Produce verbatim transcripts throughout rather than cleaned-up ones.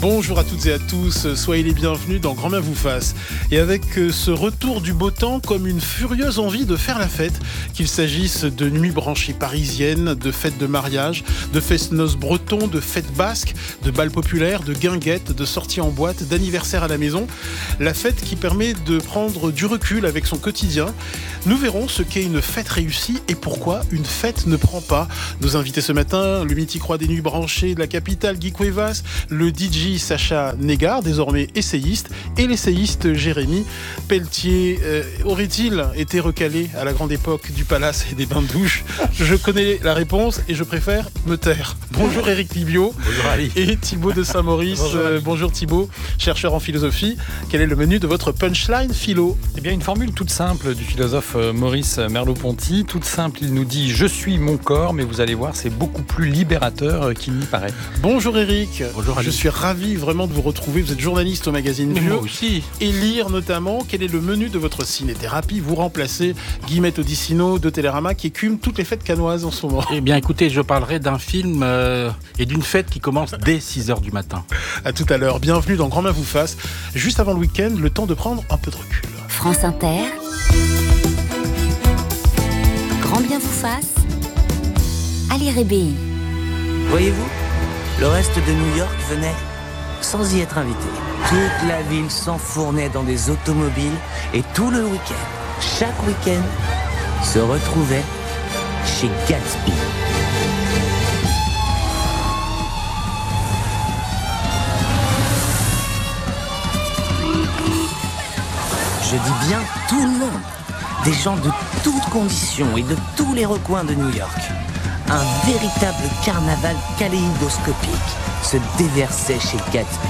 Bonjour à toutes et à tous, soyez les bienvenus dans Grand Bien vous fasse. Et avec ce retour du beau temps comme une furieuse envie de faire la fête, qu'il s'agisse de nuits branchées parisiennes, de fêtes de mariage, de fest-noz bretons, de fêtes basques, de balles populaires, de guinguettes, de sorties en boîte, d'anniversaires à la maison. La fête qui permet de prendre du recul avec son quotidien. Nous verrons ce qu'est une fête réussie et pourquoi une fête ne prend pas. Nos invités ce matin, le mythique roi des nuits branchées de la capitale, Guy Cuevas, le D J Sacha Négard, désormais essayiste, et l'essayiste Jérémy Pelletier. Euh, aurait-il été recalé à la grande époque du palace et des bains de douche? Je connais la réponse et je préfère me taire. Bonjour Éric Libio. Bonjour Ali. Et Thibaut de Saint-Maurice. Bonjour, euh, bonjour Thibaut, chercheur en philosophie. Quel est le menu de votre punchline philo? Eh bien, une formule toute simple du philosophe Maurice Merleau-Ponty. Toute simple, il nous dit « Je suis mon corps », mais vous allez voir, c'est beaucoup plus libérateur qu'il n'y paraît. Bonjour Éric. Bonjour Ali. Je suis ravi vraiment de vous retrouver. Vous êtes journaliste au magazine Vieux. Moi aussi. Et lire notamment quel est le menu de votre ciné-thérapie. Vous remplacez Guillemette Odissino de Télérama qui écume toutes les fêtes cannoises en ce moment. Eh bien écoutez, je parlerai d'un film euh, et d'une fête qui commence dès six heures du matin. À tout à l'heure. Bienvenue dans Grand Bien vous fasse. Juste avant le week-end, le temps de prendre un peu de recul. France Inter. Grand Bien vous fasse. Ali Rébéi. Voyez-vous, le reste de New York venait sans y être invité. Toute la ville s'enfournait dans des automobiles et tout le week-end, chaque week-end, se retrouvait chez Gatsby. Je dis bien tout le monde. Des gens de toutes conditions et de tous les recoins de New York. Un véritable carnaval kaléidoscopique se déversait chez Gatsby.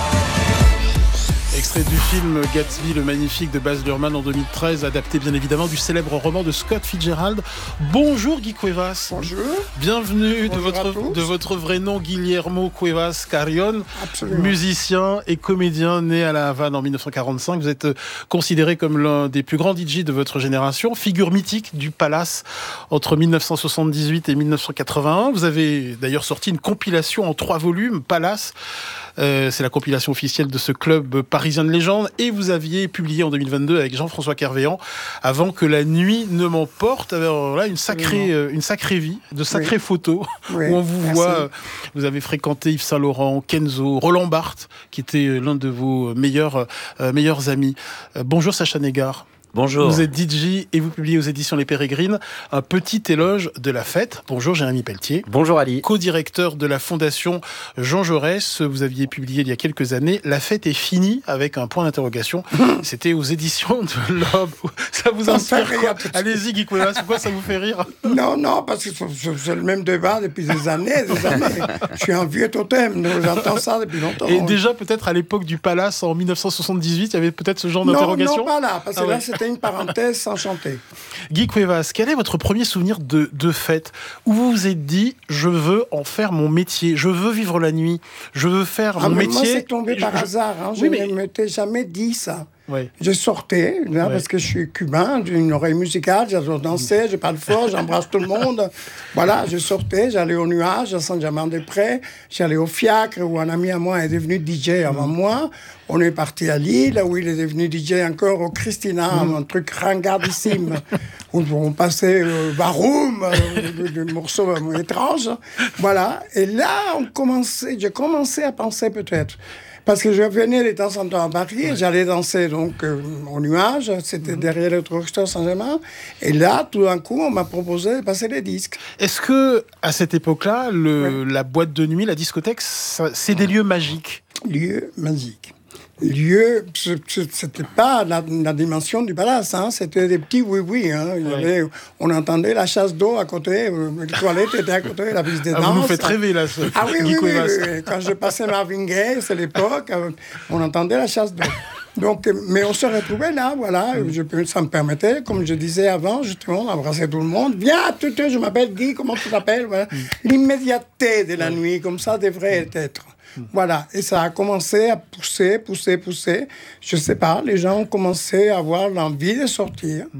Extrait du film Gatsby, le magnifique de Baz Luhrmann en deux mille treize, adapté bien évidemment du célèbre roman de Scott Fitzgerald. Bonjour Guy Cuevas. Bonjour. Bienvenue. Bonjour de, votre, de votre vrai nom, Guillermo Cuevas Carrion. Absolument. Musicien et comédien né à La Havane en dix-neuf cent quarante-cinq. Vous êtes considéré comme l'un des plus grands D J de votre génération, figure mythique du Palace entre dix-neuf cent soixante-dix-huit et dix-neuf cent quatre-vingt-un. Vous avez d'ailleurs sorti une compilation en trois volumes, Palace. Euh, c'est la compilation officielle de ce club parisien de légende. Et vous aviez publié en deux mille vingt-deux avec Jean-François Kervéan, Avant que la nuit ne m'emporte. Alors là, une sacrée, euh, une sacrée vie, de sacrées oui. photos oui. où on vous Merci. voit. Vous avez fréquenté Yves Saint-Laurent, Kenzo, Roland Barthes, qui était l'un de vos meilleurs, euh, meilleurs amis. Euh, bonjour Sacha Négard. Bonjour. Vous êtes D J et vous publiez aux éditions Les Pérégrines un petit éloge de la fête. Bonjour Jérémy Pelletier. Bonjour Ali. Co-directeur de la Fondation Jean Jaurès. Vous aviez publié il y a quelques années La fête est finie avec un point d'interrogation. C'était aux éditions de l'Homme. Ça vous inspire quoi? Allez-y Guy Cuevas, pourquoi ça vous fait rire? Non, non, parce que c'est le même débat depuis des années, des années. Je suis un vieux totem, donc j'entends ça depuis longtemps. Et déjà peut-être à l'époque du Palace en dix-neuf cent soixante-dix-huit, il y avait peut-être ce genre non, d'interrogation? Non, pas là, parce que ah là ouais. c'était une parenthèse enchantée. Guy Cuevas, quel est votre premier souvenir de, de fête où vous vous êtes dit je veux en faire mon métier, je veux vivre la nuit, je veux faire ah, mon mais métier. Moi c'est tombé par je... hasard, hein. oui, je mais... ne m'étais jamais dit ça. Ouais. Je sortais, là, ouais. parce que je suis cubain, j'ai une oreille musicale, j'adore danser, je parle fort, j'embrasse tout le monde. Voilà, je sortais, j'allais au Nuage, à Saint-Germain-des-Prés, j'allais au Fiacre, où un ami à moi est devenu D J avant mmh. moi. On est parti à Lille, où il est devenu D J encore au Christina, mmh. un truc ringardissime, où on passait euh, Baroum, euh, des morceaux euh, étranges. Voilà, et là, on commençait, j'ai commencé à penser peut-être. Parce que je venais de temps en temps à Paris, ouais. j'allais danser donc euh, au Nuage, c'était mmh. derrière le drugstore Saint-Germain. Et là, tout d'un coup, on m'a proposé de passer les disques. Est-ce que à cette époque-là, le, ouais. la boîte de nuit, la discothèque, ça, c'est des lieux magiques? Lieux magiques. Lieu, c'était pas la, la dimension du palace, hein, c'était des petits oui-oui. Hein. Il y avait, oui. On entendait la chasse d'eau à côté, les toilettes étaient à côté, la piste des danses. Ah, vous nous faites rêver là, ce Ah oui, oui, oui, oui, oui. Quand je passais Marvin Gaye, c'est l'époque, on entendait la chasse d'eau. Donc, mais on se retrouvait là, voilà. Mm. Je, ça me permettait, comme je disais avant, justement, d'embrasser tout le monde. Viens, tout, je m'appelle Guy, comment tu t'appelles, voilà. Mm. L'immédiateté de la mm. nuit, comme ça, devrait être. Voilà, et ça a commencé à pousser, pousser, pousser. Je sais pas, les gens ont commencé à avoir l'envie de sortir.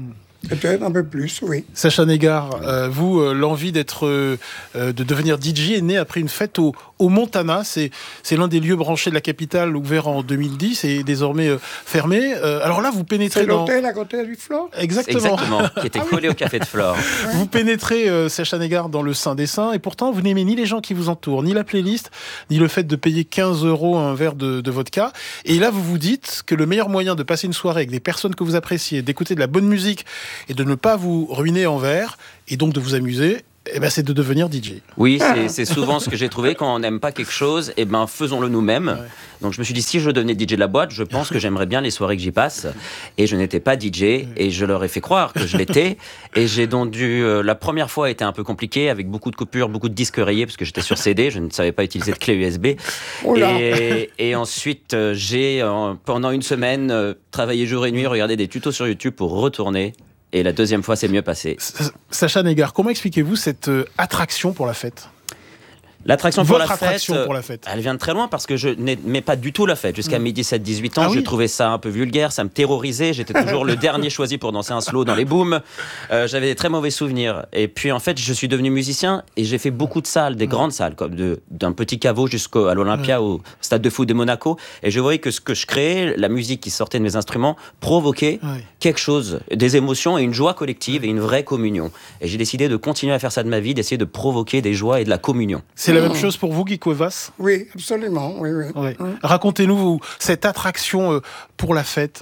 Peut-être un peu plus, oui. Sacha Négard, euh, vous, euh, l'envie d'être, euh, de devenir D J est née après une fête au, au Montana. C'est, c'est l'un des lieux branchés de la capitale, ouvert en deux mille dix et désormais euh, fermé. Euh, alors là, vous pénétrez c'est dans... l'hôtel à côté du Flore. Exactement. Exactement, qui était collé au café de Flore. Vous pénétrez, euh, Sacha Négard, dans le Saint des Saints, et pourtant, vous n'aimez ni les gens qui vous entourent, ni la playlist, ni le fait de payer quinze euros un verre de, de vodka. Et là, vous vous dites que le meilleur moyen de passer une soirée avec des personnes que vous appréciez, d'écouter de la bonne musique et de ne pas vous ruiner en verre, et donc de vous amuser, eh ben, c'est de devenir D J. Oui, c'est, c'est souvent ce que j'ai trouvé. Quand on n'aime pas quelque chose, eh ben, faisons-le nous-mêmes. Ouais. Donc je me suis dit, si je devenais D J de la boîte, je pense que j'aimerais bien les soirées que j'y passe. Et je n'étais pas D J, et je leur ai fait croire que je l'étais. Et j'ai donc dû... Euh, la première fois a été un peu compliquée, avec beaucoup de coupures, beaucoup de disques rayés, parce que j'étais sur C D, je ne savais pas utiliser de clé U S B. Et, et ensuite, euh, j'ai, euh, pendant une semaine, euh, travaillé jour et nuit, regardé des tutos sur YouTube pour retourner. Et la deuxième fois, c'est mieux passé. Sacha Négard, comment expliquez-vous cette euh, attraction pour la fête ? L'attraction pour la, attraction fête, pour la fête, elle vient de très loin parce que je n'aimais pas du tout la fête. Jusqu'à mmh. mes dix-sept dix-huit ans, ah oui. je trouvais ça un peu vulgaire, ça me terrorisait. J'étais toujours le dernier choisi pour danser un slow dans les booms. Euh, j'avais des très mauvais souvenirs. Et puis en fait, je suis devenu musicien et j'ai fait beaucoup de salles, des mmh. grandes salles, comme de, d'un petit caveau jusqu'à l'Olympia, mmh. au stade de foot de Monaco. Et je voyais que ce que je créais, la musique qui sortait de mes instruments, provoquait mmh. quelque chose, des émotions et une joie collective et une vraie communion. Et j'ai décidé de continuer à faire ça de ma vie, d'essayer de provoquer des joies et de la communion. C'est la même chose pour vous, Guy Cuevas ? Oui, absolument. Oui, oui. Oui. Mmh. Racontez-nous vous, cette attraction euh, pour la fête.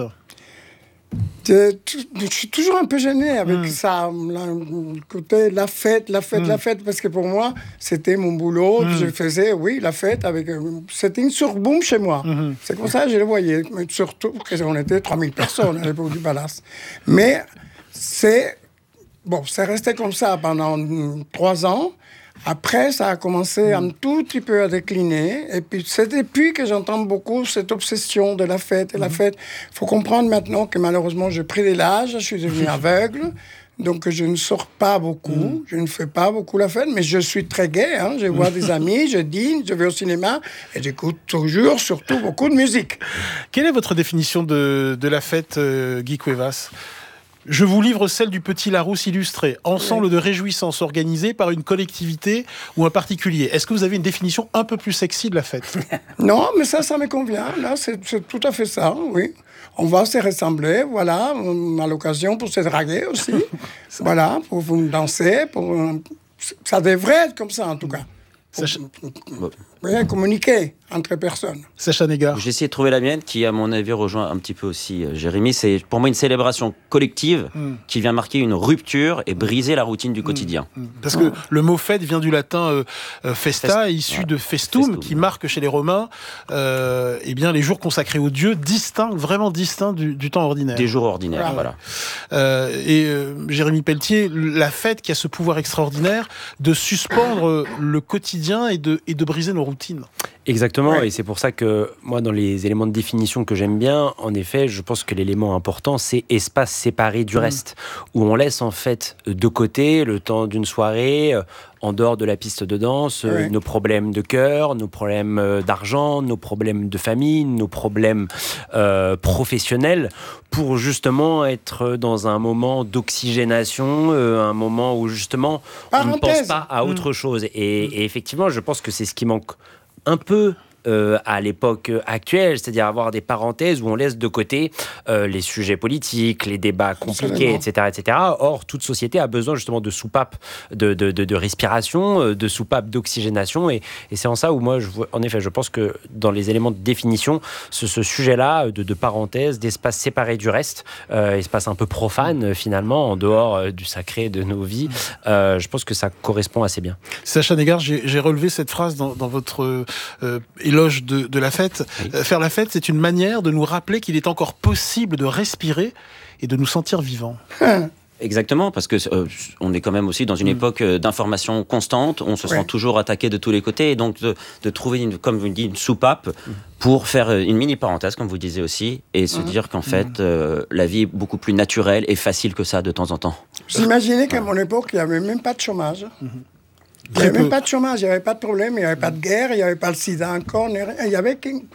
Je, je suis toujours un peu gêné avec mmh. ça, le côté la fête, la fête, mmh. la fête, parce que pour moi, c'était mon boulot. Mmh. Je faisais, oui, la fête avec. C'était une surboom chez moi. Mmh. C'est comme ça que je le voyais. Mais surtout qu'on était trois mille personnes à l'époque du Palace. Mais c'est. Bon, c'est resté comme ça pendant trois ans. Après, ça a commencé un tout petit peu à décliner. Et puis, c'est depuis que j'entends beaucoup cette obsession de la fête et la fête. Il faut comprendre maintenant que malheureusement, j'ai pris de l'âge, je suis devenu aveugle. Donc, je ne sors pas beaucoup, mmh. je ne fais pas beaucoup la fête, mais je suis très gai. Hein. Je vois des amis, je dîne, je vais au cinéma et j'écoute toujours, surtout, beaucoup de musique. Quelle est votre définition de, de la fête, euh, Guy Cuevas ? Je vous livre celle du Petit Larousse illustré, ensemble oui. de réjouissances organisées par une collectivité ou un particulier. Est-ce que vous avez une définition un peu plus sexy de la fête ? Non, mais ça, ça me convient. Là, c'est, c'est tout à fait ça, oui. On va se ressembler, voilà, à l'occasion pour se draguer aussi. Voilà, pour vous danser, pour... Ça devrait être comme ça, en tout cas. Sacha... Rien communiquer entre personnes. Sacha Négard. J'ai essayé de trouver la mienne qui, à mon avis, rejoint un petit peu aussi euh, Jérémy. C'est pour moi une célébration collective mm. qui vient marquer une rupture et briser la routine du quotidien. Mm. Mm. Parce que le mot fête vient du latin euh, euh, festa, Fest... issu ouais. de festum, festum, qui marque chez les Romains euh, eh bien, les jours consacrés aux dieux, distincts, vraiment distincts du, du temps ordinaire. Des jours ordinaires, voilà. voilà. Euh, et euh, Jérémy Pelletier, la fête qui a ce pouvoir extraordinaire de suspendre le quotidien et de, et de briser nos routines. Exactement, ouais. Et c'est pour ça que moi, dans les éléments de définition que j'aime bien, en effet, je pense que l'élément important, c'est espace séparé du mmh. reste, où on laisse en fait de côté le temps d'une soirée, en dehors de la piste de danse, ouais. nos problèmes de cœur, nos problèmes d'argent, nos problèmes de famille, nos problèmes euh, professionnels, pour justement être dans un moment d'oxygénation, euh, un moment où justement Parenthèse. on ne pense pas à autre mmh. chose. Et, et effectivement, je pense que c'est ce qui manque un peu euh, à l'époque actuelle, c'est-à-dire avoir des parenthèses où on laisse de côté euh, les sujets politiques, les débats compliqués, et cetera, et cetera. Or, toute société a besoin justement de soupapes de, de, de, de respiration, de soupapes d'oxygénation, et, et c'est en ça où moi, je, en effet, je pense que dans les éléments de définition, ce, ce sujet-là de, de parenthèses, d'espace séparé du reste, euh, espace un peu profane finalement, en dehors euh, du sacré de nos vies, euh, je pense que ça correspond assez bien. Sacha Négard, j'ai, j'ai relevé cette phrase dans, dans votre euh, éloge de, de la fête. Oui. Euh, faire la fête, c'est une manière de nous rappeler qu'il est encore possible de respirer et de nous sentir vivants. Exactement, parce que euh, on est quand même aussi dans une mmh. époque d'information constante, on se ouais. sent toujours attaqué de tous les côtés, et donc de, de trouver, une, comme vous dites, une soupape mmh. pour faire une mini parenthèse, comme vous disiez aussi, et se mmh. dire qu'en fait, mmh. euh, la vie est beaucoup plus naturelle et facile que ça de temps en temps. J'imaginais qu'à mon époque, il n'y avait même pas de chômage. Mmh. Il n'y avait même pas de chômage, il n'y avait pas de problème, il n'y avait pas de guerre, il n'y avait pas le sida encore, il n'y avait qu'une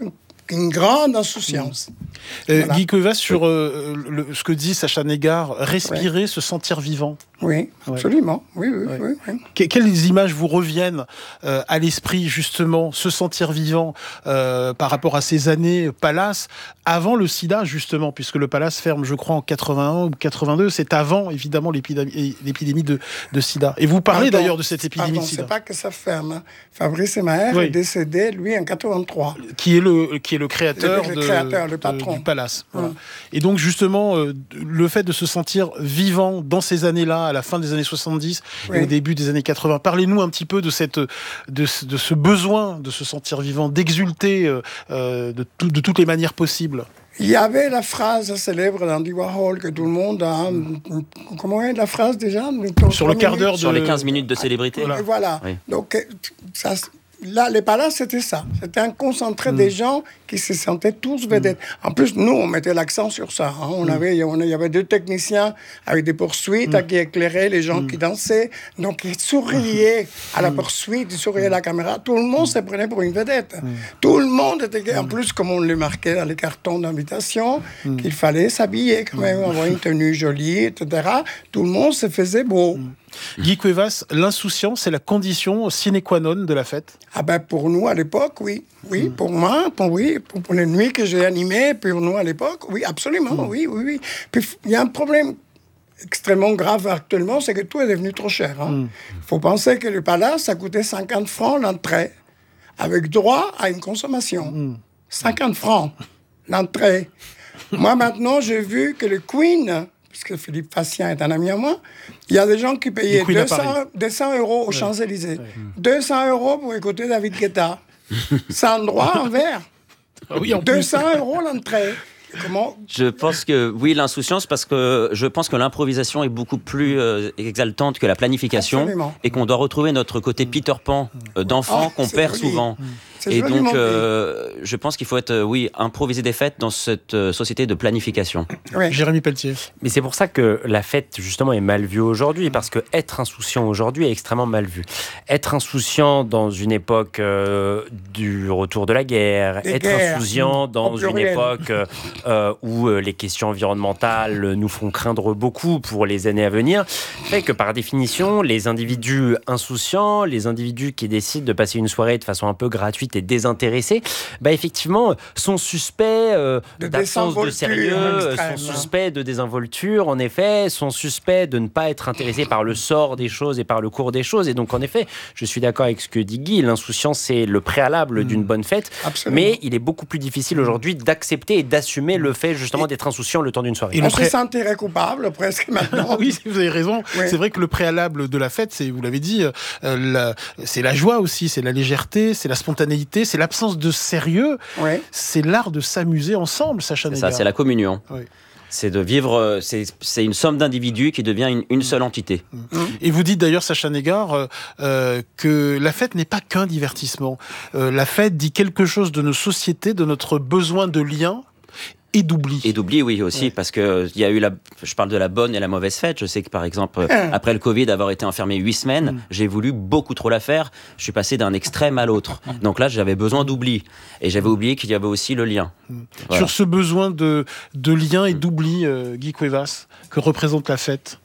une grande insouciance. Mmh. Euh, voilà. Guy Cuevas, sur euh, le, ce que dit Sacha Négard, respirer, ouais. se sentir vivant. Oui, absolument. Ouais. Oui, oui, ouais. oui, oui. Que, quelles images vous reviennent euh, à l'esprit, justement, se sentir vivant euh, par rapport à ces années Palace, avant le sida, justement, puisque le Palace ferme, je crois, en quatre-vingt-un ou quatre-vingt-deux, c'est avant, évidemment, l'épidémie, l'épidémie de, de sida. Et vous parlez pardon, d'ailleurs de cette épidémie pardon, de sida. C'est pas que ça ferme. Fabrice Emaer oui. est décédé, lui, en quatre-vingt-trois. Qui est le, qui est le créateur, le, le de, créateur le patron. De, du Palace. Voilà. Hum. Et donc, justement, euh, le fait de se sentir vivant dans ces années-là, à la fin des années soixante-dix oui. et au début des années quatre-vingts, parlez-nous un petit peu de, cette, de, de ce besoin de se sentir vivant, d'exulter euh, de, tout, de toutes les manières possibles. Il y avait la phrase célèbre d'Andy Warhol que tout le monde a... Comment est la phrase déjà? Sur le quart d'heure de... Sur les quinze minutes de célébrité. Voilà. voilà. Oui. Donc, ça... Là, les palaces, c'était ça. C'était un concentré mmh. des gens qui se sentaient tous vedettes. Mmh. En plus, nous, on mettait l'accent sur ça. Hein. On mmh. avait, on, il y avait deux techniciens avec des poursuites mmh. qui éclairaient les gens mmh. qui dansaient. Donc, ils souriaient à la poursuite, ils souriaient à la caméra. Tout le monde se prenait pour une vedette. Mmh. Tout le monde était... En plus, comme on le marquait dans les cartons d'invitation, mmh. qu'il fallait s'habiller quand même, avoir une tenue jolie, et cetera. Tout le monde se faisait beau. Mmh. Guy Cuevas, l'insouciance, c'est la condition sine qua non de la fête? Ah ben pour nous à l'époque, oui. Oui, mmh. pour moi, pour, oui, pour, pour les nuits que j'ai animées, pour nous à l'époque, oui, absolument, mmh. oui, oui, oui. Puis il y a un problème extrêmement grave actuellement, c'est que tout est devenu trop cher. Il hein. mmh. faut penser que le Palace, ça coûtait cinquante francs l'entrée, avec droit à une consommation. Mmh. cinquante francs l'entrée. Moi maintenant, j'ai vu que le Queen... parce que Philippe Fassien est un ami à moi, il y a des gens qui payaient deux cents euros aux ouais. Champs-Élysées. Ouais. deux cents euros pour écouter David Guetta. Sans droit en verre. Ah oui, en deux cents euros l'entrée. Comment... Je pense que oui, l'insouciance, parce que je pense que l'improvisation est beaucoup plus euh, exaltante que la planification. Absolument. Et qu'on doit retrouver notre côté Peter Pan euh, d'enfant oh, qu'on perd joli. souvent. Mmh. Et donc, euh, je pense qu'il faut être, euh, oui, improviser des fêtes dans cette euh, société de planification. Ouais. Jérémy Pelletier. Mais c'est pour ça que la fête, justement, est mal vue aujourd'hui, parce que être insouciant aujourd'hui est extrêmement mal vu. Être insouciant dans une époque euh, du retour de la guerre, des être guerres. insouciant dans une époque euh, où euh, les questions environnementales nous font craindre beaucoup pour les années à venir, fait que par définition, les individus insouciants, les individus qui décident de passer une soirée de façon un peu gratuite et désintéressés, bah effectivement, sont suspects euh, de d'absence de sérieux, extrême, sont suspects hein. de désinvolture, en effet, sont suspects de ne pas être intéressés par le sort des choses et par le cours des choses. Et donc, en effet, je suis d'accord avec ce que dit Guy, l'insouciance, c'est le préalable mmh. d'une bonne fête, Absolument. mais il est beaucoup plus difficile aujourd'hui d'accepter et d'assumer le fait, justement, et d'être insouciant le temps d'une soirée. Et on pré... se sentirait coupable, presque, maintenant. Oui, vous avez raison. Oui. C'est vrai que le préalable de la fête, c'est, vous l'avez dit, euh, la... c'est la joie aussi, c'est la légèreté, c'est la spontanéité, c'est l'absence de sérieux, ouais. c'est l'art de s'amuser ensemble, Sacha Négard. C'est ça, c'est la communion. Oui. C'est de vivre, c'est, c'est une somme d'individus qui devient une, une seule entité. Mmh. Et vous dites d'ailleurs, Sacha Négard, euh, que la fête n'est pas qu'un divertissement. Euh, la fête dit quelque chose de nos sociétés, de notre besoin de lien. Et d'oubli. Et d'oubli, oui, aussi, ouais. parce que il y a eu la, je parle de la bonne et la mauvaise fête. Je sais que, par exemple, ah. après le Covid, avoir été enfermé huit semaines, mm. j'ai voulu beaucoup trop la faire. Je suis passé d'un extrême à l'autre. Donc là, j'avais besoin d'oubli. Et j'avais oublié qu'il y avait aussi le lien. Mm. Voilà. Sur ce besoin de, de lien et d'oubli, euh, Guy Cuevas, que représente la fête?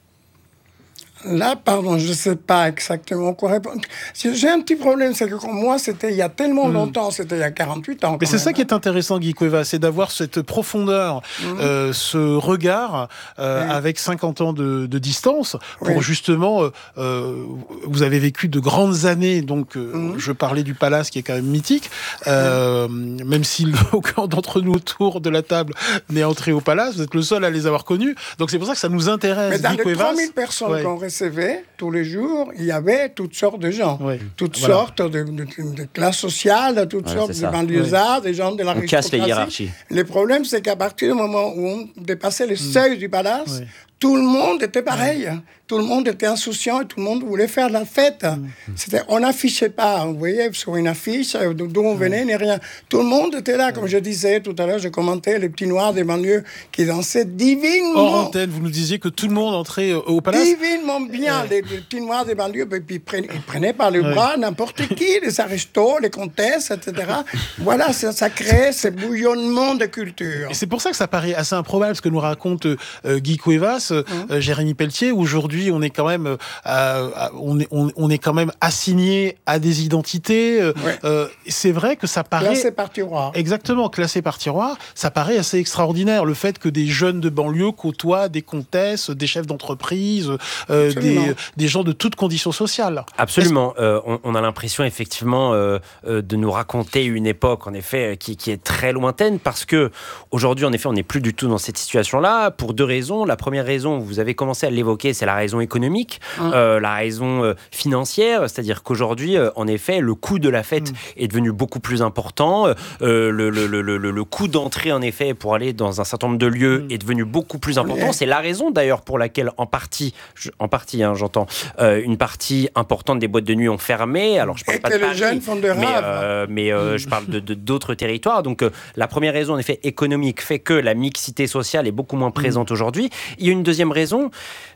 Là, pardon, je ne sais pas exactement quoi répondre. J'ai un petit problème, c'est que pour moi, c'était il y a tellement longtemps, mmh. c'était il y a quarante-huit ans. Mais c'est même. ça qui est intéressant, Guy Cuevas, c'est d'avoir cette profondeur, mmh. euh, ce regard, euh, mmh. avec cinquante ans de, de distance, pour oui. justement, euh, vous avez vécu de grandes années, donc euh, mmh. je parlais du Palace qui est quand même mythique, euh, mmh. même si aucun d'entre nous autour de la table n'est entré au Palace, vous êtes le seul à les avoir connus, donc c'est pour ça que ça nous intéresse, Mais dans Guy les Cuevas. trois mille personnes ouais. qu'on recevait tous les jours, il y avait toutes sortes de gens, oui. toutes voilà. sortes de, de, de classes sociales, toutes ouais, sortes de banlieusards, oui. des gens de l'aristocratie. On casse les hiérarchies. Le problème, c'est qu'à partir du moment où on dépassait les mmh. seuils du Palace, oui. tout le monde était pareil. Ouais. Tout le monde était insouciant et tout le monde voulait faire la fête. Mmh. C'était, on n'affichait pas, vous voyez, sur une affiche d'où on venait, ni rien. Tout le monde était là, comme je disais tout à l'heure, je commentais les petits noirs des banlieues qui dansaient divinement. Hors antenne, vous nous disiez que tout le monde entrait au Palace. Divinement bien, ouais. les, les petits noirs des banlieues, puis ils prenaient, ils prenaient par le ouais. bras n'importe qui, les aristos, les comtesses, et cetera. Voilà, ça, ça créait ce bouillonnement de culture. Et c'est pour ça que ça paraît assez improbable, ce que nous raconte euh, Guy Cuevas, euh, mmh. Jérémy Pelletier. Aujourd'hui, on est quand même, euh, on est, on, on est quand même assigné à des identités. Euh, ouais. euh, c'est vrai que ça paraît classé par tiroir. Exactement, classé par tiroir. Ça paraît assez extraordinaire, le fait que des jeunes de banlieue côtoient des comtesses, des chefs d'entreprise, euh, des, des gens de toutes conditions sociales. Absolument. Euh, on, on a l'impression effectivement euh, euh, de nous raconter une époque, en effet, qui, qui est très lointaine, parce que aujourd'hui, en effet, on n'est plus du tout dans cette situation-là pour deux raisons. La première raison, vous avez commencé à l'évoquer, c'est la raison économique, mmh. euh, la raison euh, financière, c'est-à-dire qu'aujourd'hui, euh, en effet, le coût de la fête mmh. est devenu beaucoup plus important. Euh, le, le, le, le, le coût d'entrée, en effet, pour aller dans un certain nombre de lieux mmh. est devenu beaucoup plus important. Ouais. C'est la raison, d'ailleurs, pour laquelle, en partie, je, en partie, hein, j'entends, euh, une partie importante des boîtes de nuit ont fermé. Alors, je parle Et pas que de les Paris, jeunes font de mais, rêves. euh, mais euh, mmh. je parle de, de, d'autres territoires. Donc, euh, la première raison, en effet, économique, fait que la mixité sociale est beaucoup moins présente mmh. aujourd'hui. Il y a une deuxième raison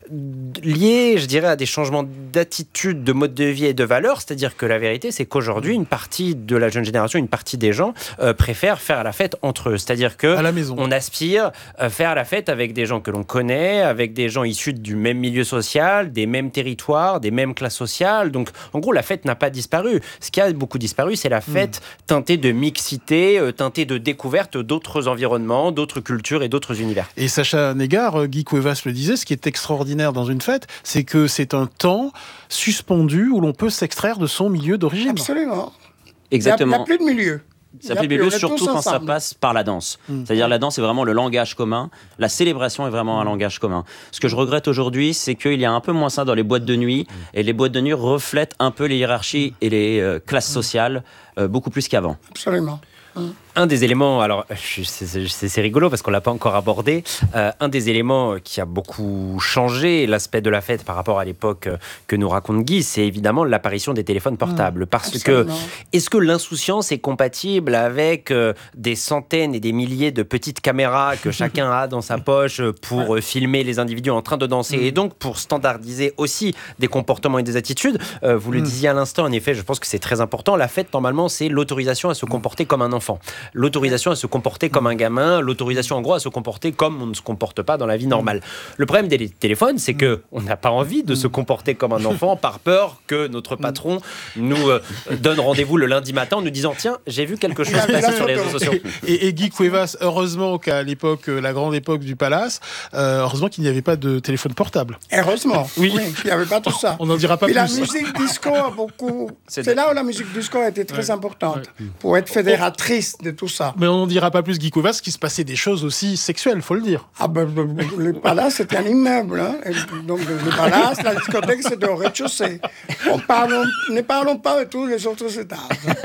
liée, je dirais, à des changements d'attitude, de mode de vie et de valeurs. C'est-à-dire que la vérité, c'est qu'aujourd'hui, une partie de la jeune génération, une partie des gens euh, préfèrent faire la fête entre eux. C'est-à-dire que à la maison. On aspire à faire la fête avec des gens que l'on connaît, avec des gens issus du même milieu social, des mêmes territoires, des mêmes classes sociales. Donc, en gros, la fête n'a pas disparu. Ce qui a beaucoup disparu, c'est la fête mmh. teintée de mixité, euh, teintée de découverte d'autres environnements, d'autres cultures et d'autres univers. Et Sacha Négard, Guy Cuevas le disait, ce qui est extraordinaire dans une fête, c'est que c'est un temps suspendu où l'on peut s'extraire de son milieu d'origine. Absolument. Exactement. Il n'y a, a plus de milieu. Ça fait milieu, surtout quand ça passe par la danse. Mmh. C'est-à-dire la danse est vraiment le langage commun. La célébration est vraiment un langage commun. Ce que je regrette aujourd'hui, c'est qu'il y a un peu moins ça dans les boîtes de nuit. Et les boîtes de nuit reflètent un peu les hiérarchies et les euh, classes sociales euh, beaucoup plus qu'avant. Absolument. Mmh. Un des éléments, alors c'est, c'est, c'est rigolo parce qu'on ne l'a pas encore abordé, euh, un des éléments qui a beaucoup changé l'aspect de la fête par rapport à l'époque que nous raconte Guy, c'est évidemment l'apparition des téléphones portables. Mmh, parce absolument. que, est-ce que l'insouciance est compatible avec euh, des centaines et des milliers de petites caméras que chacun a dans sa poche pour euh, filmer les individus en train de danser mmh. et donc pour standardiser aussi des comportements et des attitudes. euh, Vous le mmh. disiez à l'instant, en effet, je pense que c'est très important. La fête, normalement, c'est l'autorisation à se comporter comme un enfant. L'autorisation à se comporter comme un gamin, l'autorisation en gros à se comporter comme on ne se comporte pas dans la vie normale. Le problème des téléphones, c'est qu'on n'a pas envie de se comporter comme un enfant par peur que notre patron nous euh, donne rendez-vous le lundi matin en nous disant « Tiens, j'ai vu quelque chose passer sur les réseaux sociaux. » Et, et Guy Cuevas, heureusement qu'à l'époque, la grande époque du Palace, euh, heureusement qu'il n'y avait pas de téléphone portable. Heureusement, oui, oui il n'y avait pas tout ça. On n'en dira pas Puis plus. La musique disco a beaucoup... C'est, c'est là où la musique disco a été très ouais. importante, ouais. pour être fédératrice de tout ça. Mais on n'en dira pas plus, Guy Cuevas, qu'il se passait des choses aussi sexuelles, faut le dire. Ah ben, le Palace, c'était un immeuble. Hein. Donc, le Palace, la discothèque, c'était au rez-de-chaussée. On parle, ne parlons pas de tous les autres étages.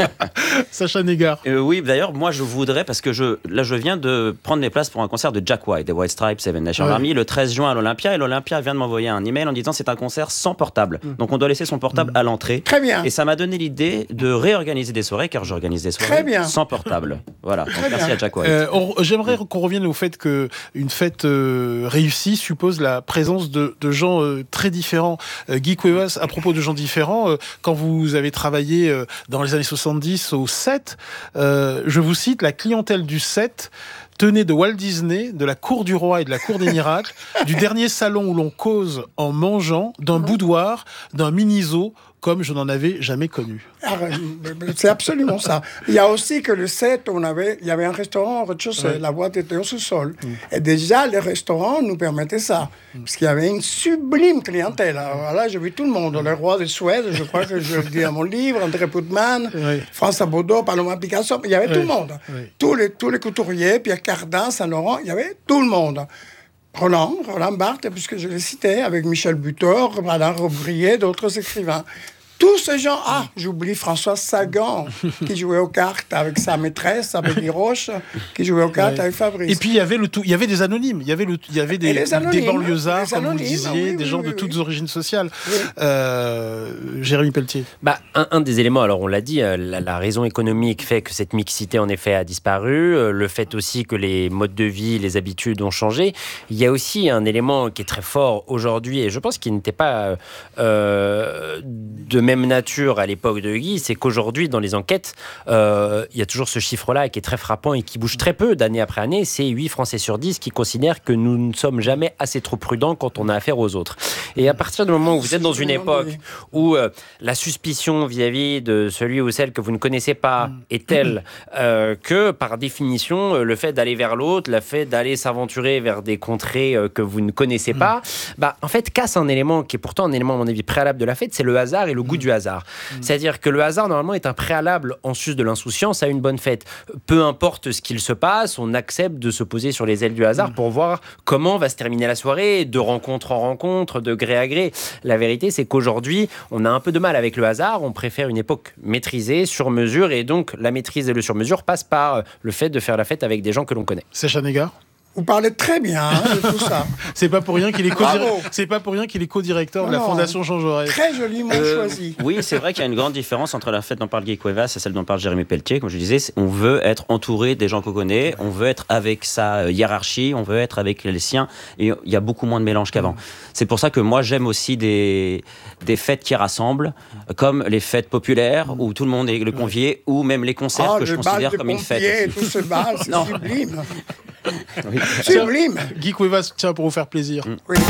Sacha Négard. Euh, oui, d'ailleurs, moi, je voudrais, parce que je, là, je viens de prendre mes places pour un concert de Jack White, des White Stripes, Seven Nation ouais. Army, le treize juin à l'Olympia, et l'Olympia vient de m'envoyer un email en disant c'est un concert sans portable. Mmh. Donc, on doit laisser son portable mmh. à l'entrée. Très bien. Et ça m'a donné l'idée de réorganiser des soirées, car j'organise des soirées Très bien. sans portable. Voilà. Donc, merci à Jack White. Euh, on, j'aimerais qu'on revienne au fait qu'une fête euh, réussie suppose la présence de, de gens euh, très différents. Euh, Guy Cuevas, à propos de gens différents, euh, quand vous avez travaillé euh, dans les années soixante-dix au sept, euh, je vous cite, la clientèle du sept tenait de Walt Disney, de la Cour du Roi et de la Cour des Miracles, du dernier salon où l'on cause en mangeant, d'un boudoir, d'un mini-zoo, comme je n'en avais jamais connu. C'est absolument ça. Il y a aussi que le sept, on avait, il y avait un restaurant au rez-de-chaussée, ouais. la boîte était au sous-sol. Mm. Et déjà, les restaurants nous permettaient ça, mm. parce qu'il y avait une sublime clientèle. Alors là, j'ai vu tout le monde, le roi de Suède, je crois que je le dis dans mon livre, André Putman, oui. François Baudot, Paloma Picasso, il y avait oui. tout le monde. Oui. Tous, les, tous les couturiers, Pierre Cardin, Saint-Laurent, il y avait tout le monde. Roland, Roland Barthes, puisque je l'ai cité, avec Michel Butor, Alain Robbe-Grillet, d'autres écrivains. Tous ces gens, ah, j'oublie Françoise Sagan, qui jouait aux cartes avec sa maîtresse, Amélie Roche, qui jouait aux cartes ouais. avec Fabrice. Et puis il y avait le tout, il y avait des anonymes, il y avait le, il y avait des, des banlieusards, comme vous le disiez, oui, oui, des gens oui, de oui, toutes oui. origines sociales. Oui. Euh, Jérémy Pelletier. Bah, un, un des éléments, alors on l'a dit, la, la raison économique fait que cette mixité en effet a disparu, le fait aussi que les modes de vie, les habitudes ont changé. Il y a aussi un élément qui est très fort aujourd'hui, et je pense qu'il n'était pas euh, de même nature à l'époque de Guy, c'est qu'aujourd'hui dans les enquêtes euh, il y a toujours ce chiffre-là qui est très frappant et qui bouge très peu d'année après année, c'est huit Français sur dix qui considèrent que nous ne sommes jamais assez trop prudents quand on a affaire aux autres. Et à partir du moment où vous êtes dans une époque où euh, la suspicion vis-à-vis de celui ou celle que vous ne connaissez pas est telle euh, que par définition le fait d'aller vers l'autre, le fait d'aller s'aventurer vers des contrées euh, que vous ne connaissez pas, bah, en fait casse un élément qui est pourtant un élément à mon avis préalable de la fête, c'est le hasard et le goût du hasard. Mmh. C'est-à-dire que le hasard, normalement, est un préalable, en sus de l'insouciance, à une bonne fête. Peu importe ce qu'il se passe, on accepte de se poser sur les ailes du hasard mmh. pour voir comment va se terminer la soirée, de rencontre en rencontre, de gré à gré. La vérité, c'est qu'aujourd'hui, on a un peu de mal avec le hasard, on préfère une époque maîtrisée, sur mesure, et donc la maîtrise et le sur mesure passent par le fait de faire la fête avec des gens que l'on connaît. Sacha Négar ? Vous parlez très bien hein, de tout ça. C'est pas pour rien qu'il est co-dir... c'est pas pour rien qu'il est co-directeur non, de la Fondation Jean Jaurès. Très joliment euh, choisi. Oui, c'est vrai qu'il y a une grande différence entre la fête dont parle Guy Cuevas et celle dont parle Jérémy Pelletier. Comme je disais, on veut être entouré des gens qu'on connaît, on veut être avec sa hiérarchie, on veut être avec les siens, et il y a beaucoup moins de mélange qu'avant. Mmh. C'est pour ça que moi j'aime aussi des des fêtes qui rassemblent, comme les fêtes populaires où tout le monde est le convié, ou même les concerts oh, que je considère comme une fête. Tout ce bal, c'est sublime. Oui. Sublime. Guy Cuevas, tiens, pour vous faire plaisir. Mm. Oui.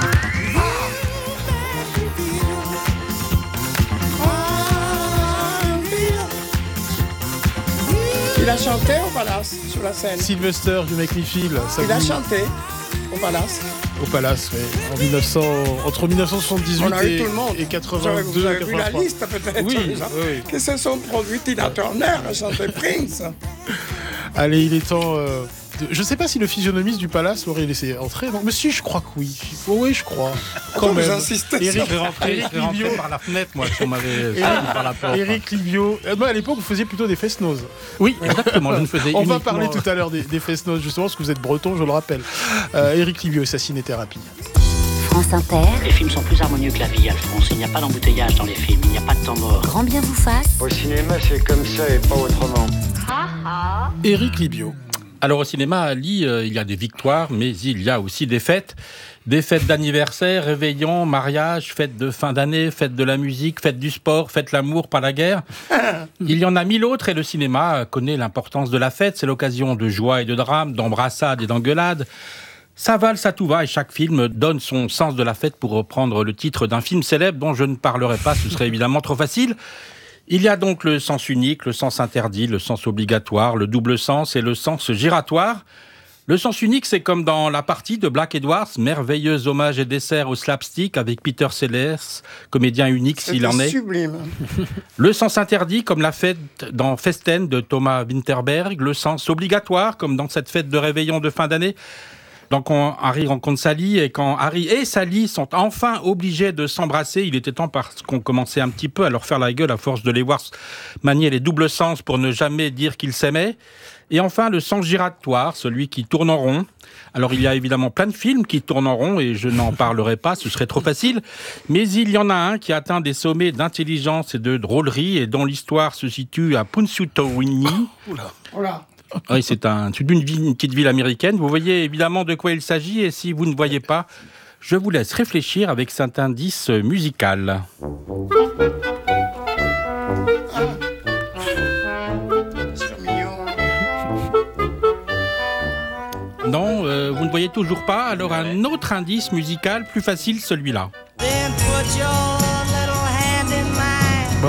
Il a chanté au Palace, sur la scène. Sylvester, You Make Me Feel. Ça il a vous... chanté au Palace. Au Palace, oui. En mille neuf cents, entre mille neuf cent soixante-dix-huit et, tout le monde. et quatre-vingt-deux. Vous avez vu la liste, peut-être, oui, les gens oui. qui se sont produits. Tina Turner a chanté Prince. Allez, il est temps... Euh... Je ne sais pas si le physionomiste du Palace l'aurait laissé entrer. Non, mais si, je crois que oui. Oh, oui, je crois. Quand vous même. insistez. Eric est rentré par la fenêtre, moi, si on m'avait par la porte. Eric Livio. Moi, à l'époque, vous faisiez plutôt des fest-noz. Oui, exactement. Je ne faisais on uniquement... va parler tout à l'heure des, des fest-noz, justement, parce que vous êtes breton, je le rappelle. Euh, Eric Livio et sa ciné-thérapie. France Inter. Les films sont plus harmonieux que la vie, Alphonse. Il n'y a pas d'embouteillage dans les films, il n'y a pas de temps mort. Grand bien vous fasse. Au cinéma, c'est comme ça et pas autrement. Eric Livio. Alors au cinéma, Ali, euh, il y a des victoires, mais il y a aussi des fêtes. Des fêtes d'anniversaire, réveillons, mariage, fêtes de fin d'année, fêtes de la musique, fêtes du sport, fêtes l'amour, pas la guerre. Il y en a mille autres et le cinéma connaît l'importance de la fête. C'est l'occasion de joie et de drame, d'embrassades et d'engueulades. Ça valse à tout va et chaque film donne son sens de la fête, pour reprendre le titre d'un film célèbre dont je ne parlerai pas, ce serait évidemment trop facile. Il y a donc le sens unique, le sens interdit, le sens obligatoire, le double sens et le sens giratoire. Le sens unique, c'est comme dans La Partie de Black Edwards, merveilleux hommage et dessert au slapstick avec Peter Sellers, comédien unique s'il en est. C'est sublime. Le sens interdit, comme la fête dans Festen de Thomas Winterberg. Le sens obligatoire, comme dans cette fête de réveillon de fin d'année. Donc quand Harry rencontre Sally et quand Harry et Sally sont enfin obligés de s'embrasser, il était temps parce qu'on commençait un petit peu à leur faire la gueule à force de les voir manier les doubles sens pour ne jamais dire qu'ils s'aimaient. Et enfin le sens giratoire, celui qui tourne en rond. Alors il y a évidemment plein de films qui tournent en rond et je n'en parlerai pas, ce serait trop facile. Mais il y en a un qui atteint des sommets d'intelligence et de drôlerie et dont l'histoire se situe à Punxsutawney. Oh, oula, oula. Oui, c'est un, une, ville, une petite ville américaine. Vous voyez évidemment de quoi il s'agit et si vous ne voyez pas, je vous laisse réfléchir avec cet indice musical. Ah. C'est mignon. Non, euh, vous ne voyez toujours pas. Alors un autre indice musical plus facile, celui-là. Bon.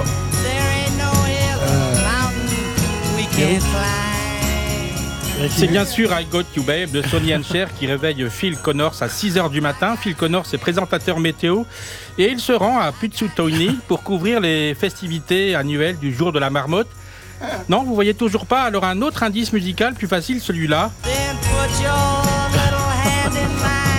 Euh... C'est bien sûr I Got You Babe de Sonny and Cher qui réveille Phil Connors à six heures du matin. Phil Connors est présentateur météo et il se rend à Punxsutawney pour couvrir les festivités annuelles du jour de la marmotte. Non, vous voyez toujours pas. Alors un autre indice musical plus facile, celui-là.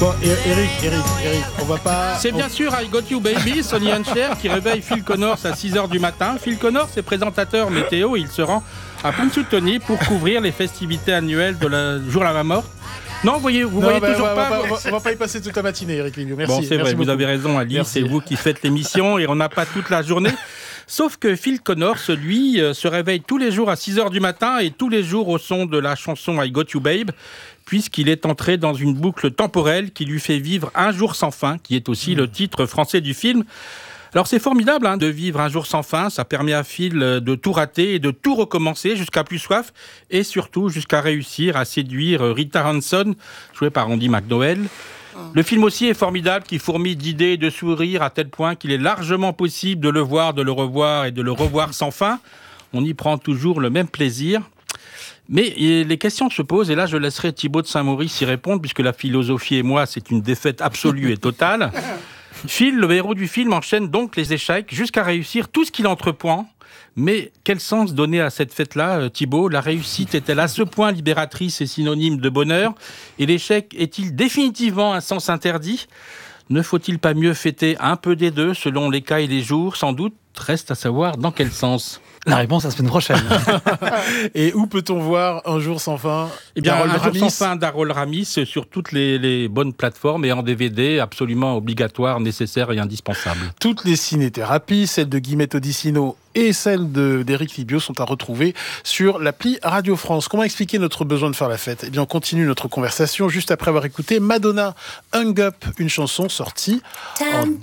Bon, Eric, Eric, Eric, on va pas... C'est bien on... sûr I Got You Baby, Sonny and Cher, qui réveille Phil Connors à six heures du matin. Phil Connors est présentateur météo, il se rend à Punxsutawney pour couvrir les festivités annuelles de la jour de la mort. Non, vous voyez, vous non, voyez bah, toujours on va, pas. On va, on va pas y passer toute la matinée, Eric Liviu. Merci. Bon, c'est merci vrai, beaucoup. vous avez raison, Ali, Merci. c'est vous qui faites l'émission et on n'a pas toute la journée. Sauf que Phil Connors, lui, se réveille tous les jours à six heures du matin et tous les jours au son de la chanson I Got You Babe, puisqu'il est entré dans une boucle temporelle qui lui fait vivre Un jour sans fin, qui est aussi mmh. le titre français du film. Alors c'est formidable hein, de vivre un jour sans fin, ça permet à Phil de tout rater et de tout recommencer jusqu'à plus soif et surtout jusqu'à réussir à séduire Rita Hanson, jouée par Andy McDowell. Le film aussi est formidable, qui fourmille d'idées et de sourires à tel point qu'il est largement possible de le voir, de le revoir et de le revoir sans fin. On y prend toujours le même plaisir. Mais les questions se posent, et là je laisserai Thibaut de Saint-Maurice y répondre, puisque la philosophie et moi, c'est une défaite absolue et totale. Phil, le héros du film, enchaîne donc les échecs jusqu'à réussir tout ce qu'il entreprend. Mais quel sens donner à cette fête-là, Thibaut ? La réussite est-elle à ce point libératrice et synonyme de bonheur ? Et l'échec est-il définitivement un sens interdit ? Ne faut-il pas mieux fêter un peu des deux, selon les cas et les jours ? Sans doute, reste à savoir dans quel sens. La réponse la semaine prochaine. Et où peut-on voir Un jour sans fin ? Eh bien, Darol Un Ramis. jour sans fin d'Harold Ramis sur toutes les, les bonnes plateformes et en D V D, absolument obligatoire, nécessaire et indispensable. Toutes les cinésithérapies, celles de Guillemette Odissino et celles de, d'Éric Libio sont à retrouver sur l'appli Radio France. Comment expliquer notre besoin de faire la fête ? Eh bien, on continue notre conversation juste après avoir écouté Madonna, Hung Up, une chanson sortie en